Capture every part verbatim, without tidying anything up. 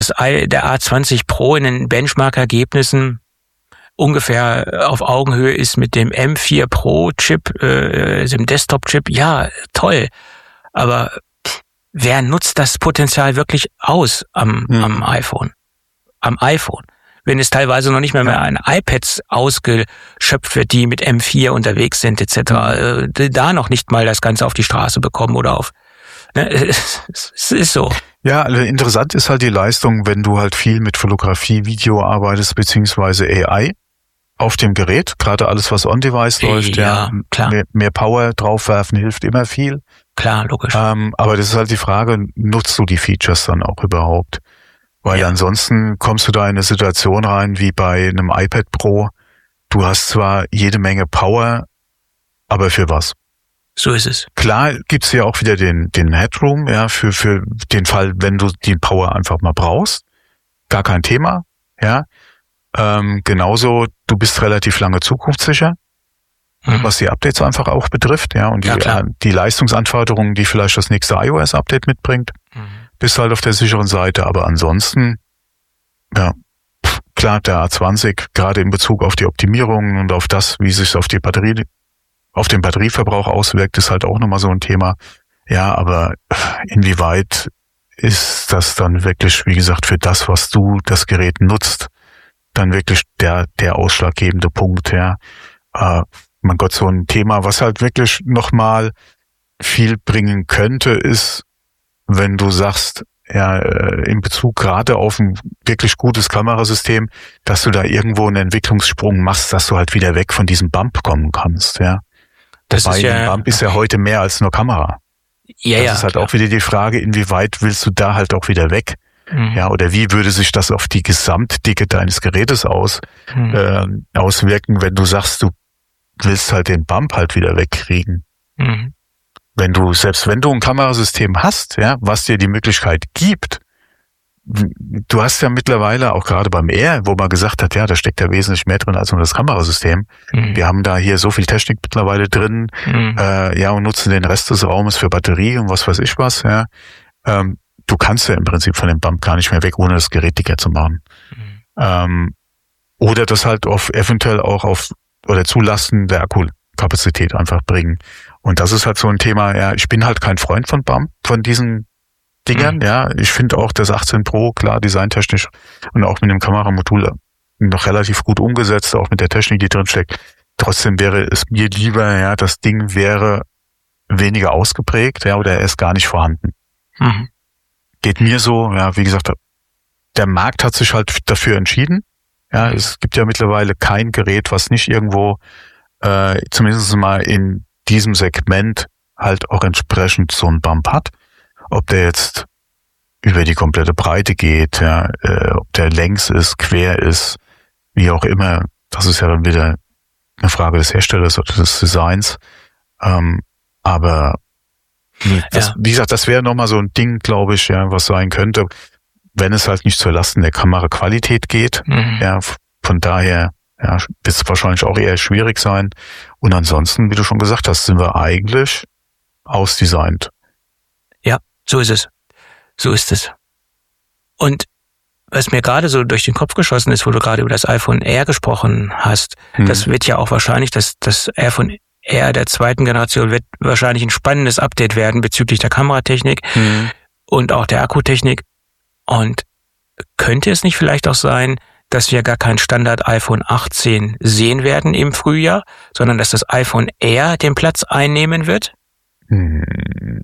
das I, der A zwanzig Pro in den Benchmark-Ergebnissen ungefähr auf Augenhöhe ist mit dem M vier Pro Chip, äh, dem Desktop-Chip, ja, toll. Aber wer nutzt das Potenzial wirklich aus am, mhm. am iPhone? Am iPhone. Wenn es teilweise noch nicht mehr, ja. mehr an iPads ausgeschöpft wird, die mit M vier unterwegs sind, et cetera, mhm. da noch nicht mal das Ganze auf die Straße bekommen oder auf. Ne, es, es ist so. Ja, also interessant ist halt die Leistung, wenn du halt viel mit Fotografie, Video arbeitest, beziehungsweise A I auf dem Gerät. Gerade alles, was on-device läuft, ja, ja klar. Mehr, mehr Power draufwerfen hilft immer viel. Klar, logisch. Ähm, aber das ist halt die Frage, nutzt du die Features dann auch überhaupt? Weil ja. ansonsten kommst du da in eine Situation rein wie bei einem iPad Pro. Du hast zwar jede Menge Power, aber für was? So ist es. Klar gibt's ja auch wieder den, den Headroom, ja, für, für den Fall, wenn du die Power einfach mal brauchst. Gar kein Thema, ja. Ähm, genauso, du bist relativ lange zukunftssicher, mhm. was die Updates einfach auch betrifft, ja. Und die, ja, äh, die Leistungsanforderungen, die vielleicht das nächste iOS-Update mitbringt, mhm. bist halt auf der sicheren Seite. Aber ansonsten, ja, klar, der A zwanzig, gerade in Bezug auf die Optimierungen und auf das, wie sich auf die Batterie, auf den Batterieverbrauch auswirkt, ist halt auch nochmal so ein Thema. Ja, aber inwieweit ist das dann wirklich, wie gesagt, für das, was du das Gerät nutzt, dann wirklich der der ausschlaggebende Punkt, ja. Äh, mein Gott, so ein Thema, was halt wirklich nochmal viel bringen könnte, ist, wenn du sagst, ja, in Bezug gerade auf ein wirklich gutes Kamerasystem, dass du da irgendwo einen Entwicklungssprung machst, dass du halt wieder weg von diesem Bump kommen kannst, ja. Das Weil ist ja, ein Bump ist ja heute mehr als nur Kamera. Ja, das ja, ist halt klar. auch wieder die Frage, inwieweit willst du da halt auch wieder weg? Mhm. Ja, oder wie würde sich das auf die Gesamtdicke deines Gerätes aus, mhm. äh, auswirken, wenn du sagst, du willst halt den Bump halt wieder wegkriegen? Mhm. Wenn du, selbst wenn du ein Kamerasystem hast, ja, was dir die Möglichkeit gibt, du hast ja mittlerweile auch gerade beim Air, wo man gesagt hat, ja, da steckt ja wesentlich mehr drin als nur das Kamerasystem. Mhm. Wir haben da hier so viel Technik mittlerweile drin, mhm. äh, ja, und nutzen den Rest des Raumes für Batterie und was weiß ich was, ja. Ähm, du kannst ja im Prinzip von dem Bump gar nicht mehr weg, ohne das Gerät dicker zu machen. Mhm. Ähm, oder das halt auf, eventuell auch auf, oder zulasten der Akkukapazität einfach bringen. Und das ist halt so ein Thema, ja, ich bin halt kein Freund von Bump, von diesen Dingern, mhm. ja. Ich finde auch das achtzehn Pro, klar, designtechnisch und auch mit dem Kameramodul noch relativ gut umgesetzt, auch mit der Technik, die drin steckt. Trotzdem wäre es mir lieber, ja, das Ding wäre weniger ausgeprägt, ja, oder er ist gar nicht vorhanden. Mhm. Geht mir so, ja, wie gesagt, der Markt hat sich halt dafür entschieden. Ja, es gibt ja mittlerweile kein Gerät, was nicht irgendwo, äh, zumindest mal in diesem Segment halt auch entsprechend so einen Bump hat. Ob der jetzt über die komplette Breite geht, ja, äh, ob der längs ist, quer ist, wie auch immer, das ist ja dann wieder eine Frage des Herstellers oder des Designs. Ähm, aber das, ja. wie gesagt, das wäre nochmal so ein Ding, glaube ich, ja, was sein könnte, wenn es halt nicht zur Lasten der Kameraqualität geht. Mhm. Ja, von daher ja, wird es wahrscheinlich auch eher schwierig sein. Und ansonsten, wie du schon gesagt hast, sind wir eigentlich ausdesignt. Ja, so ist es. So ist es. Und was mir gerade so durch den Kopf geschossen ist, wo du gerade über das iPhone Air gesprochen hast, mhm. das wird ja auch wahrscheinlich, das, das iPhone Air der zweiten Generation wird wahrscheinlich ein spannendes Update werden bezüglich der Kameratechnik mhm. und auch der Akkutechnik. Und könnte es nicht vielleicht auch sein, dass wir gar kein Standard iPhone achtzehn sehen werden im Frühjahr, sondern dass das iPhone Air den Platz einnehmen wird? Mhm.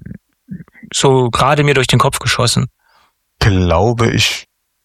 So gerade mir durch den Kopf geschossen. Glaube ich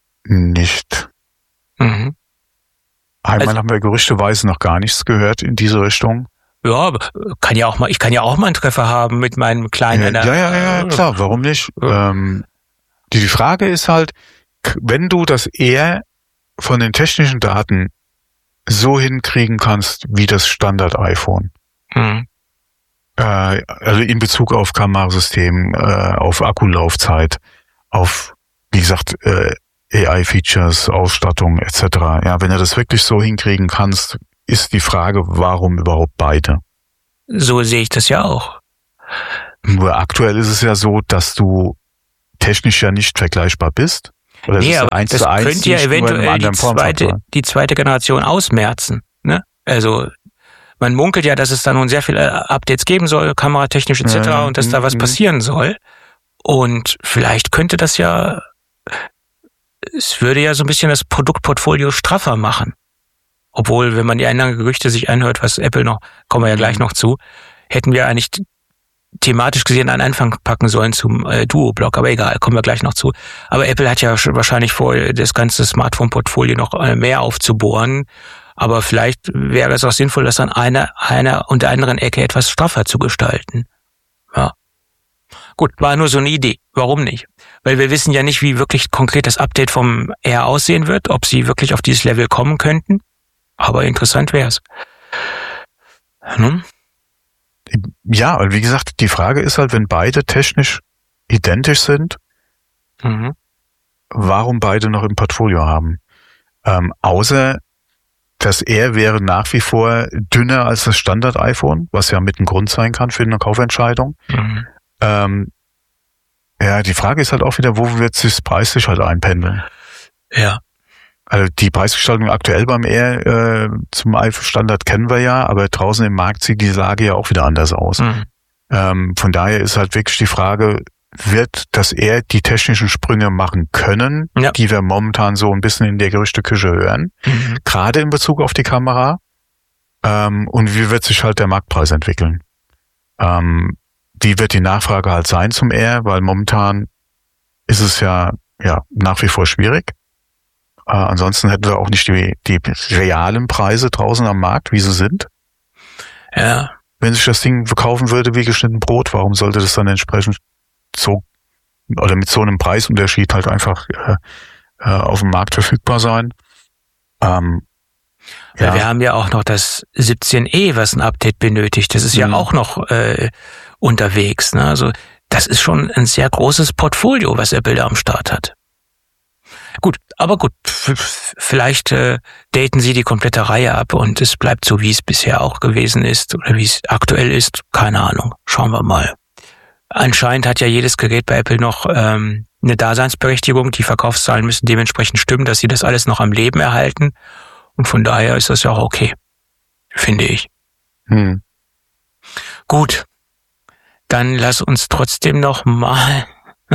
nicht. Mhm. Einmal also, haben wir gerüchteweise noch gar nichts gehört in diese Richtung. Ja, kann ja auch mal, ich kann ja auch mal einen Treffer haben mit meinem kleinen. Ja, ja, ja, ja klar, warum nicht? Ja. Ähm, die, die Frage ist halt, wenn du das eher von den technischen Daten so hinkriegen kannst, wie das Standard-iPhone, mhm. äh, also in Bezug auf Kamerasystem, äh, auf Akkulaufzeit, auf, wie gesagt, äh, A I-Features, Ausstattung et cetera. Ja, wenn du das wirklich so hinkriegen kannst, ist die Frage, warum überhaupt beide? So sehe ich das ja auch. Nur aktuell ist es ja so, dass du technisch ja nicht vergleichbar bist. Oder nee, aber eins das eins könnte ja eventuell die zweite, die zweite Generation ausmerzen. Ne? Also man munkelt ja, dass es da nun sehr viele Updates geben soll, kameratechnisch et cetera, ja, und dass da was passieren soll. Und vielleicht könnte das ja, es würde ja so ein bisschen das Produktportfolio straffer machen. Obwohl, wenn man die anderen Gerüchte sich anhört, was Apple noch, kommen wir ja gleich noch zu, hätten wir eigentlich thematisch gesehen an Anfang packen sollen zum äh, Duo-Block, aber egal, kommen wir gleich noch zu. Aber Apple hat ja wahrscheinlich vor, das ganze Smartphone-Portfolio noch äh, mehr aufzubohren. Aber vielleicht wäre es auch sinnvoll, das an einer, einer und der anderen Ecke etwas straffer zu gestalten. Ja. Gut, war nur so eine Idee. Warum nicht? Weil wir wissen ja nicht, wie wirklich konkret das Update vom Air aussehen wird, ob sie wirklich auf dieses Level kommen könnten. Aber interessant wäre es. Hm? Ja, und wie gesagt, die Frage ist halt, wenn beide technisch identisch sind, mhm. warum beide noch im Portfolio haben? Ähm, außer das Air wäre nach wie vor dünner als das Standard-iPhone, was ja mit ein Grund sein kann für eine Kaufentscheidung. Mhm. Ähm, ja, die Frage ist halt auch wieder, wo wird sich preislich halt einpendeln? Ja. Also die Preisgestaltung aktuell beim Air äh, zum iPhone-Standard kennen wir ja, aber draußen im Markt sieht die Lage ja auch wieder anders aus. Mhm. Ähm, von daher ist halt wirklich die Frage, wird das Air die technischen Sprünge machen können, ja. die wir momentan so ein bisschen in der Gerüchteküche hören, mhm. gerade in Bezug auf die Kamera, ähm, und wie wird sich halt der Marktpreis entwickeln? Ähm, wie wird die Nachfrage halt sein zum Air, weil momentan ist es ja, ja nach wie vor schwierig. Äh, ansonsten hätten wir auch nicht die, die realen Preise draußen am Markt, wie sie sind. Ja. Wenn sich das Ding verkaufen würde wie geschnitten Brot, warum sollte das dann entsprechend so oder mit so einem Preisunterschied halt einfach äh, äh, auf dem Markt verfügbar sein? Ähm, ja. Ja, wir haben ja auch noch das siebzehn E, was ein Update benötigt. Das ist mhm. ja auch noch äh, unterwegs. Ne? Also das ist schon ein sehr großes Portfolio, was Apple da am Start hat. Gut, aber gut, f- vielleicht äh, daten sie die komplette Reihe ab und es bleibt so, wie es bisher auch gewesen ist oder wie es aktuell ist. Keine Ahnung, schauen wir mal. Anscheinend hat ja jedes Gerät bei Apple noch ähm, eine Daseinsberechtigung. Die Verkaufszahlen müssen dementsprechend stimmen, dass sie das alles noch am Leben erhalten. Und von daher ist das ja auch okay, finde ich. Hm. Gut, dann lass uns trotzdem noch mal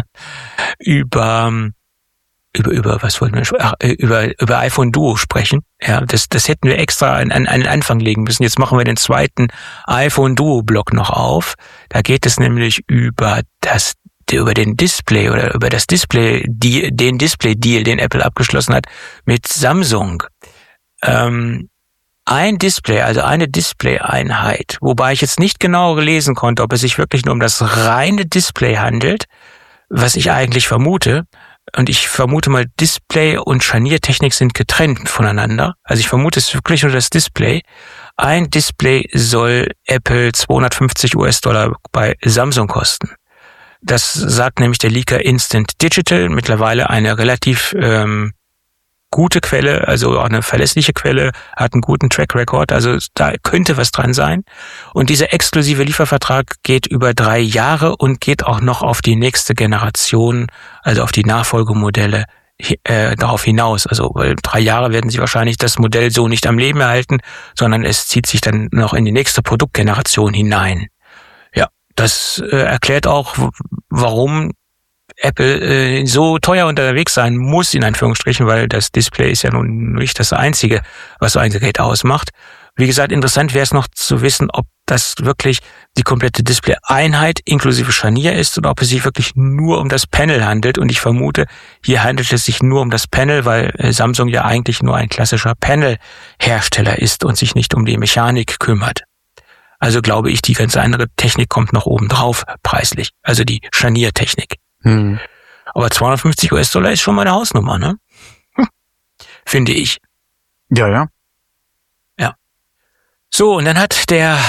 über über über was wollten wir Ach, über über iPhone Duo sprechen. Ja, das das hätten wir extra an, an einen Anfang legen müssen. Jetzt machen wir den zweiten iPhone Duo Block noch auf. Da geht es nämlich über das über den Display oder über das Display die den Display Deal, den Apple abgeschlossen hat mit Samsung. Ähm, ein Display, also eine Display-Einheit, wobei ich jetzt nicht genau lesen konnte, ob es sich wirklich nur um das reine Display handelt, was ich eigentlich vermute. Und ich vermute mal, Display und Scharniertechnik sind getrennt voneinander. Also ich vermute, es ist wirklich nur das Display. Ein Display soll Apple zweihundertfünfzig US-Dollar bei Samsung kosten. Das sagt nämlich der Leaker Instant Digital, mittlerweile eine relativ ähm, gute Quelle, also auch eine verlässliche Quelle, hat einen guten Track Record, also da könnte was dran sein. Und dieser exklusive Liefervertrag geht über drei Jahre und geht auch noch auf die nächste Generation, also auf die Nachfolgemodelle äh, darauf hinaus. Also weil drei Jahre werden sie wahrscheinlich das Modell so nicht am Leben erhalten, sondern es zieht sich dann noch in die nächste Produktgeneration hinein. Ja, das äh, erklärt auch, w- warum Apple äh, so teuer unterwegs sein muss, in Anführungsstrichen, weil das Display ist ja nun nicht das Einzige, was so ein Gerät ausmacht. Wie gesagt, interessant wäre es noch zu wissen, ob das wirklich die komplette Display-Einheit inklusive Scharnier ist oder ob es sich wirklich nur um das Panel handelt. Und ich vermute, hier handelt es sich nur um das Panel, weil Samsung ja eigentlich nur ein klassischer Panel-Hersteller ist und sich nicht um die Mechanik kümmert. Also glaube ich, die ganz andere Technik kommt noch oben drauf, preislich. Also die Scharniertechnik. Hm. Aber zweihundertfünfzig US-Dollar ist schon mal eine Hausnummer, ne? Hm. Finde ich. Ja, ja. Ja. So, und dann hat der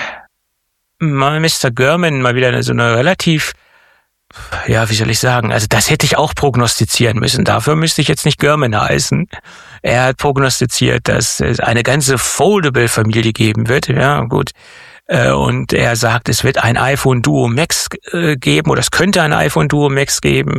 Mister Gurman mal wieder so eine relativ, ja, wie soll ich sagen, also das hätte ich auch prognostizieren müssen. Dafür müsste ich jetzt nicht Gurman heißen. Er hat prognostiziert, dass es eine ganze Foldable-Familie geben wird. Ja, gut. Und er sagt, es wird ein iPhone Duo Max geben oder es könnte ein iPhone Duo Max geben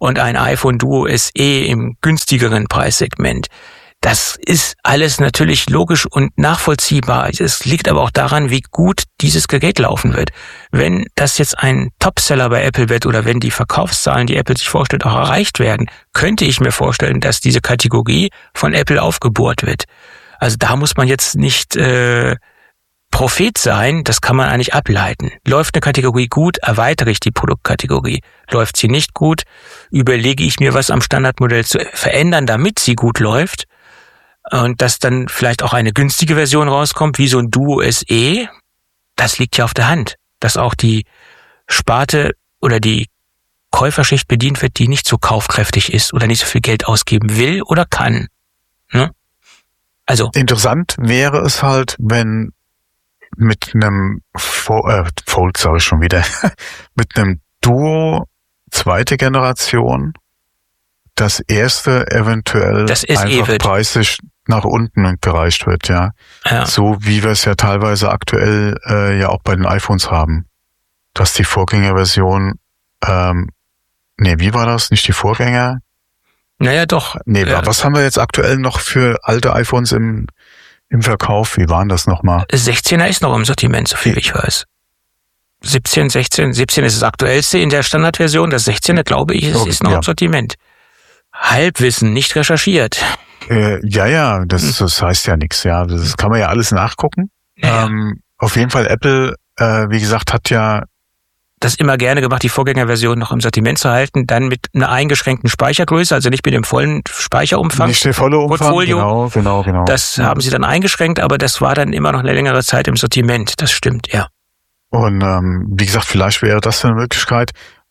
und ein iPhone Duo S E im günstigeren Preissegment. Das ist alles natürlich logisch und nachvollziehbar. Es liegt aber auch daran, wie gut dieses Gerät laufen wird. Wenn das jetzt ein Topseller bei Apple wird oder wenn die Verkaufszahlen, die Apple sich vorstellt, auch erreicht werden, könnte ich mir vorstellen, dass diese Kategorie von Apple aufgebohrt wird. Also da muss man jetzt nicht äh, Prophet sein, das kann man eigentlich ableiten. Läuft eine Kategorie gut, erweitere ich die Produktkategorie. Läuft sie nicht gut, überlege ich mir, was am Standardmodell zu verändern, damit sie gut läuft. Und dass dann vielleicht auch eine günstige Version rauskommt, wie so ein Duo S E, das liegt ja auf der Hand. Dass auch die Sparte oder die Käuferschicht bedient wird, die nicht so kaufkräftig ist oder nicht so viel Geld ausgeben will oder kann. Ne? Also interessant wäre es halt, wenn mit einem Fold, äh, Fold sage ich schon wieder, mit einem Duo zweite Generation das erste eventuell das S E einfach wird. preislich nach unten gereicht wird, ja. ja. So wie wir es ja teilweise aktuell äh, ja auch bei den iPhones haben. Dass die Vorgängerversion, ähm, nee, wie war das? Nicht die Vorgänger? Naja, doch. Nee, ja. was haben wir jetzt aktuell noch für alte iPhones im, im Verkauf? Wie waren das nochmal? sechzehner ist noch im Sortiment, so viel ich weiß. siebzehn, sechzehn, siebzehn ist das aktuellste in der Standardversion. Das sechzehner, glaube ich, ist, okay, ist noch ja. im Sortiment. Halbwissen, nicht recherchiert. Äh, ja, ja, das, das heißt ja nichts, ja. Das kann man ja alles nachgucken. Ja, ähm, auf jeden Fall Apple, äh, wie gesagt, hat ja das immer gerne gemacht, die Vorgängerversion noch im Sortiment zu halten, dann mit einer eingeschränkten Speichergröße, also nicht mit dem vollen Speicherumfang. Nicht der volle Umfang, Portfolio. genau, genau, genau. Das ja. haben sie dann eingeschränkt, aber das war dann immer noch eine längere Zeit im Sortiment. Das stimmt, ja. Und ähm, wie gesagt, vielleicht wäre das eine Möglichkeit,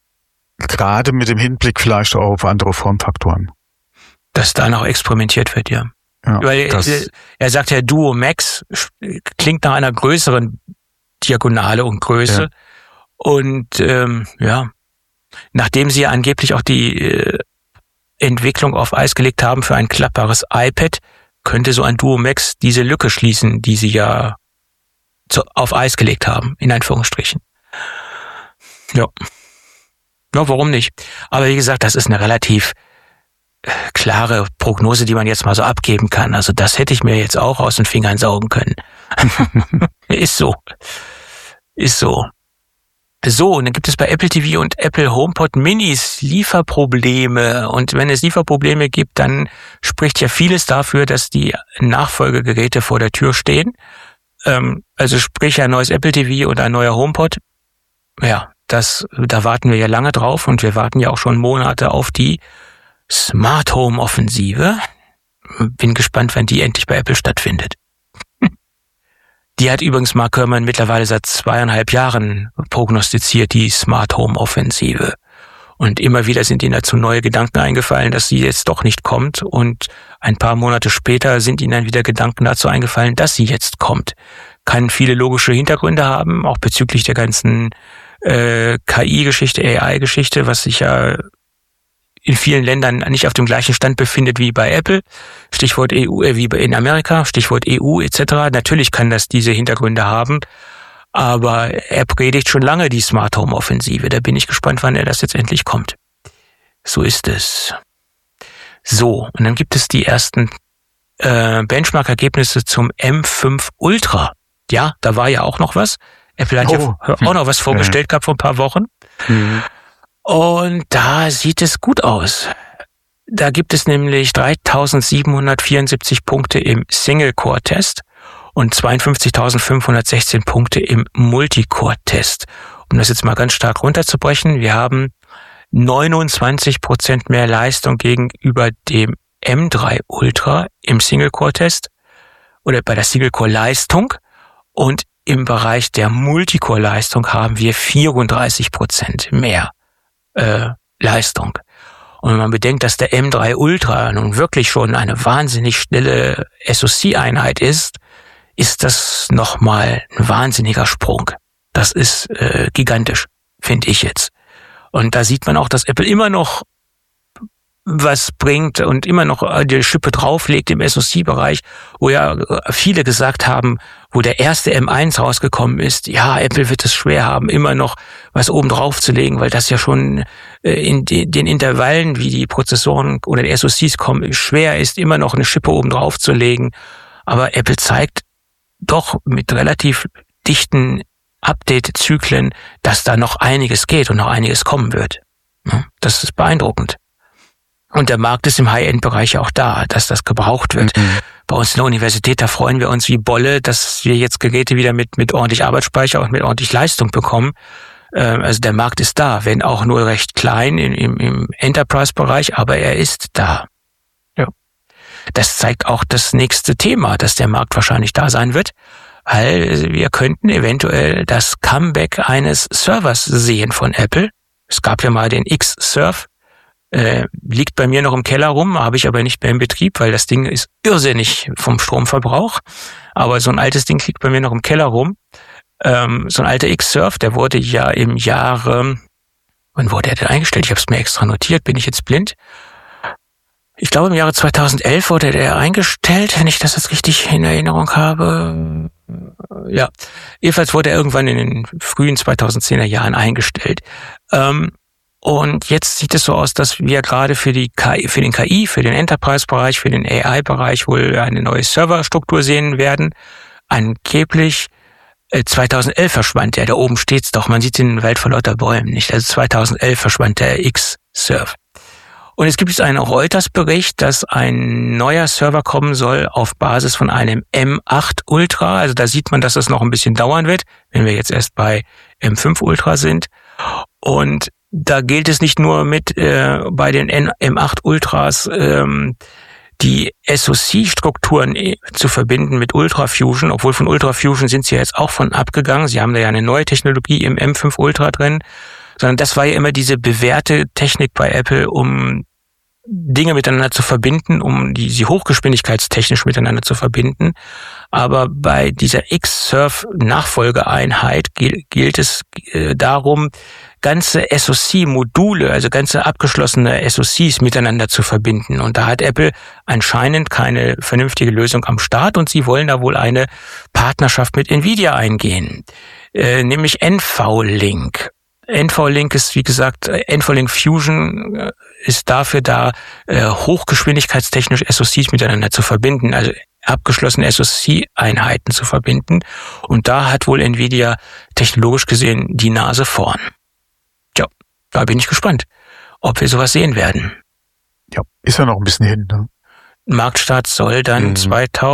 gerade mit dem Hinblick vielleicht auch auf andere Formfaktoren. Dass da noch experimentiert wird, ja. ja Weil er, er sagt ja, Duo Max klingt nach einer größeren Diagonale und Größe. Ja. Und ähm, ja, nachdem sie ja angeblich auch die äh, Entwicklung auf Eis gelegt haben für ein klappbares iPad, könnte so ein Duo Max diese Lücke schließen, die sie ja zu, auf Eis gelegt haben, in Anführungsstrichen. Ja. Ja, warum nicht? Aber wie gesagt, das ist eine relativ klare Prognose, die man jetzt mal so abgeben kann. Also das hätte ich mir jetzt auch aus den Fingern saugen können. Ist so. Ist so. So, und dann gibt es bei Apple T V und Apple HomePod Minis Lieferprobleme. Und wenn es Lieferprobleme gibt, dann spricht ja vieles dafür, dass die Nachfolgegeräte vor der Tür stehen. Ähm, also sprich ein neues Apple T V und ein neuer HomePod. Ja, das, da warten wir ja lange drauf und wir warten ja auch schon Monate auf die Smart Home Offensive. Bin gespannt, wann die endlich bei Apple stattfindet. Die hat übrigens Mark Gurman mittlerweile seit zweieinhalb Jahren prognostiziert, die Smart Home Offensive. Und immer wieder sind ihnen dazu neue Gedanken eingefallen, dass sie jetzt doch nicht kommt. Und ein paar Monate später sind ihnen dann wieder Gedanken dazu eingefallen, dass sie jetzt kommt. Kann viele logische Hintergründe haben, auch bezüglich der ganzen äh, K I-Geschichte, A I-Geschichte, was sich ja in vielen Ländern nicht auf dem gleichen Stand befindet wie bei Apple. Stichwort E U, äh, wie in Amerika, Stichwort E U et cetera. Natürlich kann das diese Hintergründe haben, aber er predigt schon lange die Smart Home Offensive. Da bin ich gespannt, wann er das jetzt endlich kommt. So ist es. So, und dann gibt es die ersten äh, Benchmark-Ergebnisse zum M fünf Ultra. Ja, da war ja auch noch was. Apple hat oh. ja auch noch was vorgestellt gehabt vor ein paar Wochen. Mhm. Und da sieht es gut aus. Da gibt es nämlich dreitausendsiebenhundertvierundsiebzig Punkte im Single-Core-Test und zweiundfünfzigtausendfünfhundertsechzehn Punkte im Multicore-Test. Um das jetzt mal ganz stark runterzubrechen, wir haben neunundzwanzig Prozent mehr Leistung gegenüber dem M drei Ultra im Single-Core-Test oder bei der Single-Core-Leistung und im Bereich der Multicore-Leistung haben wir vierunddreißig Prozent mehr Äh, Leistung. Und wenn man bedenkt, dass der M drei Ultra nun wirklich schon eine wahnsinnig schnelle S O C-Einheit ist, ist das nochmal ein wahnsinniger Sprung. Das ist äh, gigantisch, finde ich jetzt. Und da sieht man auch, dass Apple immer noch was bringt und immer noch die Schippe drauflegt im S O C-Bereich, wo ja viele gesagt haben, wo der erste M eins rausgekommen ist, ja, Apple wird es schwer haben, immer noch was oben drauf zu legen, weil das ja schon in den Intervallen, wie die Prozessoren oder die S O Cs kommen, schwer ist, immer noch eine Schippe oben drauf zu legen. Aber Apple zeigt doch mit relativ dichten Update-Zyklen, dass da noch einiges geht und noch einiges kommen wird. Das ist beeindruckend. Und der Markt ist im High-End-Bereich auch da, dass das gebraucht wird. Mhm. Bei uns in der Universität, da freuen wir uns wie Bolle, dass wir jetzt Geräte wieder mit mit ordentlich Arbeitsspeicher und mit ordentlich Leistung bekommen. Also der Markt ist da, wenn auch nur recht klein im, im, im Enterprise-Bereich, aber er ist da. Ja. Das zeigt auch das nächste Thema, dass der Markt wahrscheinlich da sein wird, weil wir könnten eventuell das Comeback eines Servers sehen von Apple. Es gab ja mal den X-Serve, äh, liegt bei mir noch im Keller rum, habe ich aber nicht mehr in Betrieb, weil das Ding ist irrsinnig vom Stromverbrauch. Aber so ein altes Ding liegt bei mir noch im Keller rum. Ähm, so ein alter X-Serve, der wurde ja im Jahre, wann wurde er denn eingestellt? Ich habe es mir extra notiert, bin ich jetzt blind? Ich glaube, im Jahre zweitausendelf wurde der eingestellt, wenn ich das jetzt richtig in Erinnerung habe. Ja, jedenfalls wurde er irgendwann in den frühen zweitausendzehner Jahren eingestellt. Ähm, und jetzt sieht es so aus, dass wir gerade für die K I, für den K I, für den Enterprise-Bereich, für den A I-Bereich wohl eine neue Serverstruktur sehen werden. Angeblich äh, zweitausendelf verschwand der, da oben steht's doch, man sieht den Wald vor lauter Bäumen nicht. Also zweitausendelf verschwand der X-Serve. Und es gibt jetzt einen Reuters-Bericht, dass ein neuer Server kommen soll auf Basis von einem M acht Ultra. Also da sieht man, dass das noch ein bisschen dauern wird, wenn wir jetzt erst bei M fünf Ultra sind. Und da gilt es nicht nur mit äh, bei den M acht Ultras ähm, die S O C-Strukturen zu verbinden mit UltraFusion, obwohl von UltraFusion sind sie jetzt auch von abgegangen. Sie haben da ja eine neue Technologie im M fünf Ultra drin. Sondern das war ja immer diese bewährte Technik bei Apple, um Dinge miteinander zu verbinden, um die sie hochgeschwindigkeitstechnisch miteinander zu verbinden. Aber bei dieser X-Serve-Nachfolgeeinheit gilt es darum, ganze S O C-Module, also ganze abgeschlossene S O Cs miteinander zu verbinden. Und da hat Apple anscheinend keine vernünftige Lösung am Start und sie wollen da wohl eine Partnerschaft mit Nvidia eingehen, äh, nämlich N V-Link. N V-Link ist, wie gesagt, N V-Link Fusion ist dafür da, hochgeschwindigkeitstechnisch S O Cs miteinander zu verbinden, also abgeschlossene S O C-Einheiten zu verbinden. Und da hat wohl Nvidia technologisch gesehen die Nase vorn. Tja, da bin ich gespannt, ob wir sowas sehen werden. Ja, ist ja noch ein bisschen hin, ne? Marktstart soll dann mhm.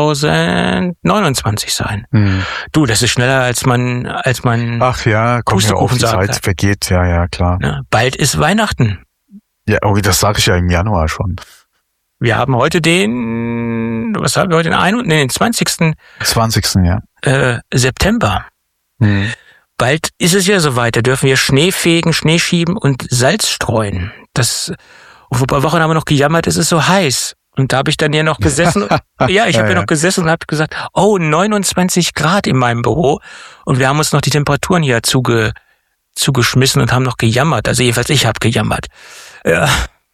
zweitausendneunundzwanzig sein. Mhm. Du, das ist schneller als man, als man. Ach ja, komm ja auf, die Zeit hat. vergeht, ja, ja, klar. Ja, bald ist Weihnachten. Ja, oh, das sage ich ja im Januar schon. Wir haben heute den, was haben wir heute, den einen, nee, den zwanzigsten zwanzigsten ja. Äh, September. Mhm. Bald ist es ja soweit, da dürfen wir Schnee fegen, Schnee schieben und Salz streuen. Das, und vor ein paar Wochen haben wir noch gejammert, es ist so heiß. Und da habe ich dann hier noch gesessen, ja, ich habe ja, ja noch gesessen und habe gesagt, oh, neunundzwanzig Grad in meinem Büro. Und wir haben uns noch die Temperaturen hier zuge, zugeschmissen und haben noch gejammert. Also jedenfalls ich habe gejammert. Ja.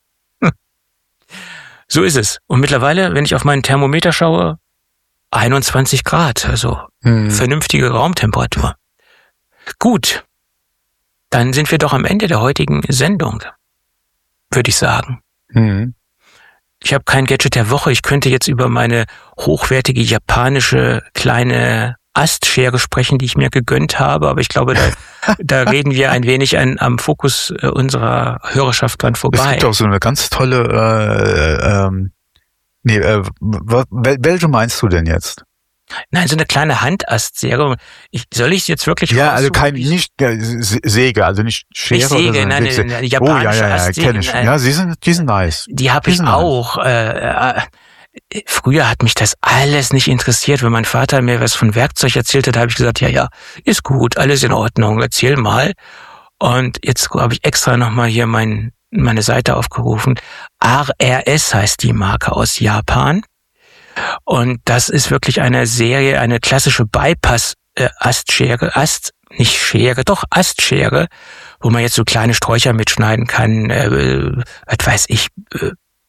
So ist es. Und mittlerweile, wenn ich auf meinen Thermometer schaue, einundzwanzig Grad, also hm. vernünftige Raumtemperatur. Gut, dann sind wir doch am Ende der heutigen Sendung, würde ich sagen. Hm. Ich habe kein Gadget der Woche. Ich könnte jetzt über meine hochwertige japanische kleine Astschere sprechen, die ich mir gegönnt habe. Aber ich glaube, da, da reden wir ein wenig an, am Fokus unserer Hörerschaft dran vorbei. Es gibt auch so eine ganz tolle, äh, ähm, nee, äh, welche meinst du denn jetzt? Nein, so eine kleine Handastsäge. Ich, soll ich jetzt wirklich Ja, also kein, nicht äh, Säge, also nicht Schere. Nicht Säge, oder so. nein, eine, eine japanische Oh, ja, ja, ja, Astsäge. Kenn ich. Ja, die sind, die sind nice. Die habe ich auch. Äh, äh, früher hat mich das alles nicht interessiert. Wenn mein Vater mir was von Werkzeug erzählt hat, habe ich gesagt, ja, ja, ist gut, alles in Ordnung, erzähl mal. Und jetzt habe ich extra nochmal hier mein, meine Seite aufgerufen. R R S heißt die Marke aus Japan. Und das ist wirklich eine Serie, eine klassische Bypass-Astschere, Ast, nicht Schere, doch Astschere, wo man jetzt so kleine Sträucher mitschneiden kann, äh, was weiß ich, äh,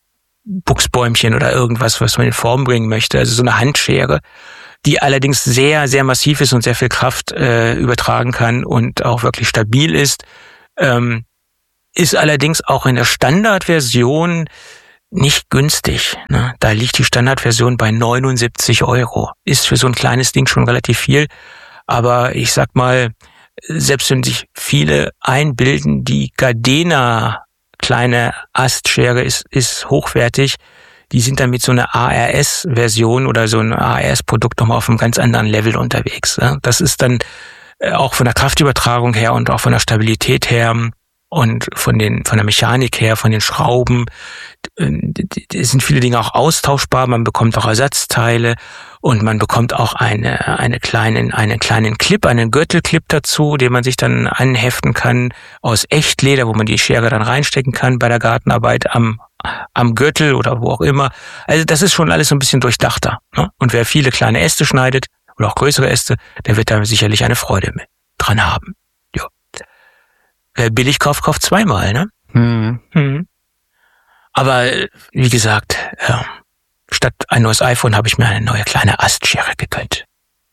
Buchsbäumchen oder irgendwas, was man in Form bringen möchte. Also so eine Handschere, die allerdings sehr, sehr massiv ist und sehr viel Kraft äh, übertragen kann und auch wirklich stabil ist. Ähm, ist allerdings auch in der Standardversion nicht günstig. Ne? Da liegt die Standardversion bei neunundsiebzig Euro. Ist für so ein kleines Ding schon relativ viel. Aber ich sag mal, selbst wenn sich viele einbilden, die Gardena kleine Astschere ist, ist hochwertig, die sind dann mit so einer A R S-Version oder so ein A R S-Produkt nochmal auf einem ganz anderen Level unterwegs. Das ist dann auch von der Kraftübertragung her und auch von der Stabilität her und von den von der Mechanik her, von den Schrauben, sind viele Dinge auch austauschbar. Man bekommt auch Ersatzteile und man bekommt auch eine eine kleinen einen kleinen Clip, einen Gürtelclip dazu, den man sich dann anheften kann aus Echtleder, wo man die Schere dann reinstecken kann bei der Gartenarbeit am am Gürtel oder wo auch immer. Also das ist schon alles so ein bisschen durchdachter. Ne? Und wer viele kleine Äste schneidet oder auch größere Äste, der wird da sicherlich eine Freude mit dran haben. Ja. Wer billig kauft, kauft zweimal, ne? Mhm. Mhm. Aber wie gesagt, äh, statt ein neues iPhone habe ich mir eine neue kleine Astschere gegönnt.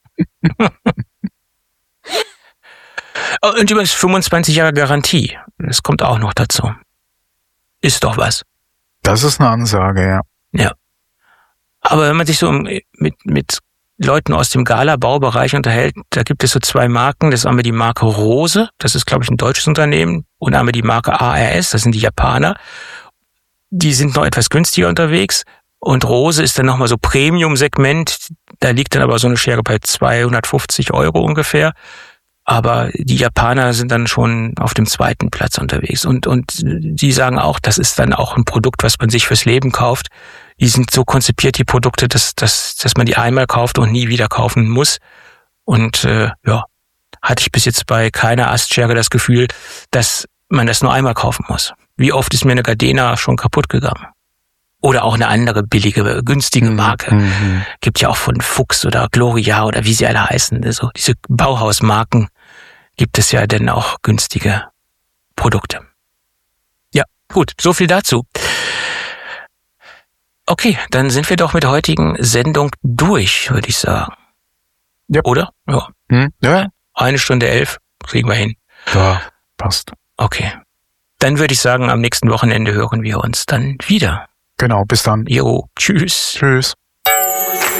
Und übrigens fünfundzwanzig Jahre Garantie. Das kommt auch noch dazu. Ist doch was. Das ist eine Ansage, ja. Ja. Aber wenn man sich so mit, mit Leuten aus dem Gala-Baubereich unterhält, da gibt es so zwei Marken. Das ist einmal die Marke Rose, das ist, glaube ich, ein deutsches Unternehmen, und einmal die Marke A R S, das sind die Japaner. Die sind noch etwas günstiger unterwegs. Und Rose ist dann nochmal so Premium-Segment. Da liegt dann aber so eine Schere bei zweihundertfünfzig Euro ungefähr. Aber die Japaner sind dann schon auf dem zweiten Platz unterwegs. Und, und die sagen auch, das ist dann auch ein Produkt, was man sich fürs Leben kauft. Die sind so konzipiert, die Produkte, dass, dass, dass man die einmal kauft und nie wieder kaufen muss. Und äh, ja, hatte ich bis jetzt bei keiner Astschere das Gefühl, dass man das nur einmal kaufen muss. Wie oft ist mir eine Gardena schon kaputt gegangen? Oder auch eine andere billige, günstige Marke. Mhm. Gibt ja auch von Fuchs oder Gloria oder wie sie alle heißen. Also diese Bauhausmarken gibt es ja dann auch günstige Produkte. Ja, gut, so viel dazu. Okay, dann sind wir doch mit der heutigen Sendung durch, würde ich sagen. Ja. Oder? Ja. Hm? Ja. Eine Stunde elf kriegen wir hin. Ja, passt. Okay. Dann würde ich sagen, am nächsten Wochenende hören wir uns dann wieder. Genau, bis dann. Jo, tschüss. Tschüss.